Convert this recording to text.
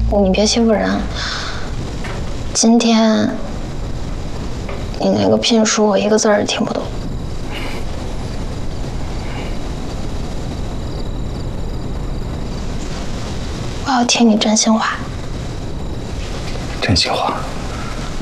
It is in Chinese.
你别欺负人。今天你那个聘书，我一个字儿也听不懂。我要听你真心话。 真心话。